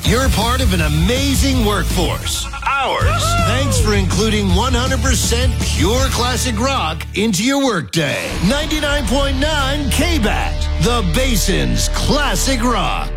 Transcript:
You're part of an amazing workforce. Ours. Thanks for including 100% pure classic rock into your workday. 99.9 KBAT, the Basin's classic rock.